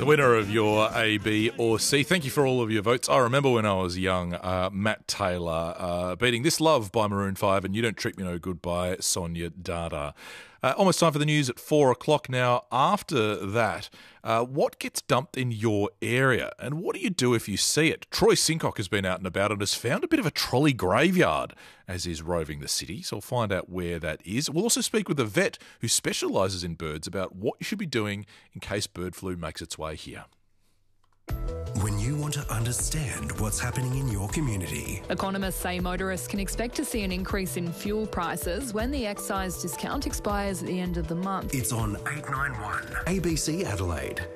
The winner of your A, B or C. Thank you for all of your votes. I remember when I was young, Matt Taylor beating This Love by Maroon 5 and You Don't Treat Me No Good by Sonia Dada. Almost time for the news at 4 o'clock now. After that, what gets dumped in your area and what do you do if you see it? Troy Sincock has been out and about and has found a bit of a trolley graveyard as he's roving the city, so we'll find out where that is. We'll also speak with a vet who specialises in birds about what you should be doing in case bird flu makes its way here. When you want to understand what's happening in your community. Economists say motorists can expect to see an increase in fuel prices when the excise discount expires at the end of the month. It's on 891 ABC Adelaide.